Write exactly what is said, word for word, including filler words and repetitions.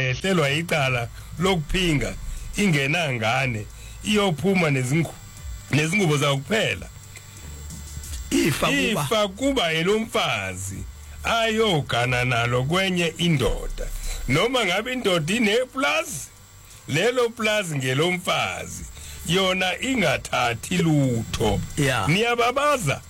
yehlelwa icala lokuphinga ingenangane iyophuma nezingubo nezingubo zakuphela ifa kuba ifa kuba elomfazi ayogana nalo kwenye indoda noma ngabe indoda ineplazi lelo plazi ngelomfazi yona ingathathi lutho yeah. niyababaza